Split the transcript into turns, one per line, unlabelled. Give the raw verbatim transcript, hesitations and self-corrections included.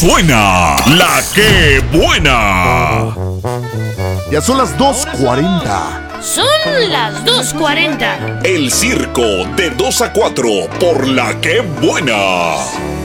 suena la que buena.
Ya son las dos cuarenta.
Son las dos cuarenta.
El circo de dos a cuatro por la que buena.